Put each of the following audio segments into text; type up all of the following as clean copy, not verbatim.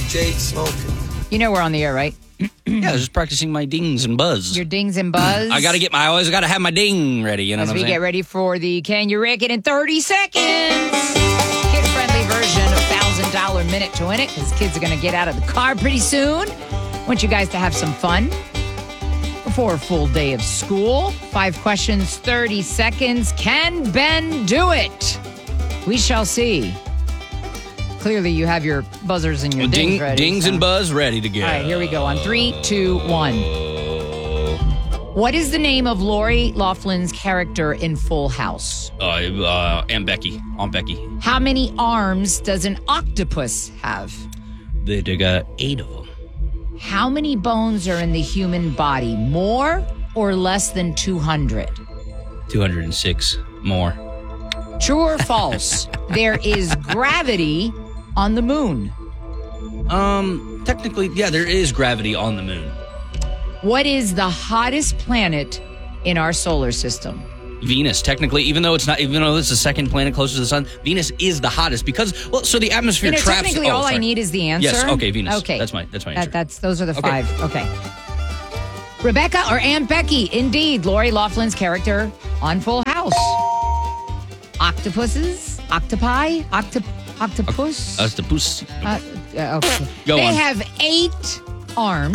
DJ smoking. You know we're on the air, right? Yeah, I was just practicing my dings and buzz. Your dings and buzz. I always got to have my ding ready, you know As what I'm we saying? get ready for the Can You Rick It in 30 Seconds? Kid-friendly version of $1,000 Minute to Win It, because kids are going to get out of the car pretty soon. Want you guys to have some fun before a full day of school. 5 questions, 30 seconds. Can Ben do it? We shall see. Clearly, you have your buzzers and your dings ready. Dings and buzz ready to go. All right, here we go. On 3, 2, 1. What is the name of Lori Loughlin's character in Full House? Aunt Becky. How many arms does an octopus have? They got 8 of them. How many bones are in the human body? More or less than 200? 206 more. True or false? There is gravity on the moon. Technically, yeah, there is gravity on the moon. What is the hottest planet in our solar system? Venus, technically, even though it's the second planet closer to the sun, Venus is the hottest because, so the atmosphere traps. Technically, all I need is the answer. Yes, okay, Venus. Okay, that's my answer. Those are the 5. Okay. Rebecca or Aunt Becky? Indeed, Lori Loughlin's character on Full House. Octopuses, octopi, octopus. Octopus. Okay. Go they on. have 8 arms.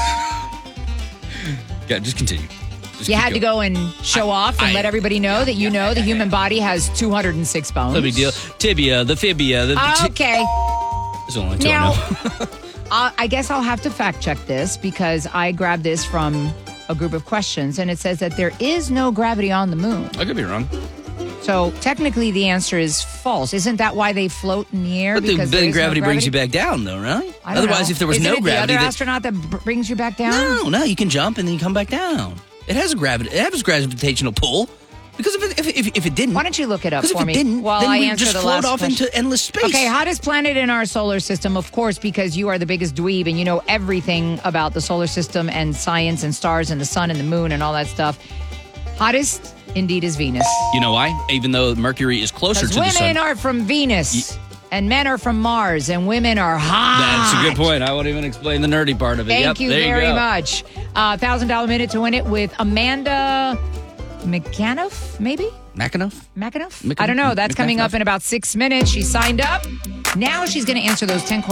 Yeah, just continue. You had to go and show off and let everybody know that the human body has 206 bones. No big deal. Tibia, the fibia. Okay. There's only 2 Now, I know. I guess I'll have to fact check this because I grabbed this from a group of questions and it says that there is no gravity on the moon. I could be wrong. So technically the answer is false. Isn't that why they float in the air? But Because then gravity no brings you back down, though, right? I don't Otherwise, know. if there was Isn't no it gravity, the other astronaut that brings you back down? No, you can jump and then you come back down. It has a gravitational pull. Because if it didn't, Why don't you look it up because if for it me didn't, while then I we'd answer just the float last off question? into endless space. Okay, hottest planet in our solar system, of course, because you are the biggest dweeb and you know everything about the solar system and science and stars and the sun and the moon and all that stuff. Hottest, indeed, is Venus. You know why? Even though Mercury is closer to the sun. Women are from Venus and men are from Mars and women are hot. That's a good point. I won't even explain the nerdy part of it. Thank you there very go. much. $1,000 Minute to Win It with Amanda McAnuff, maybe? McAnuff? I don't know. That's coming up in about 6 minutes. She signed up. Now she's going to answer those 10 questions.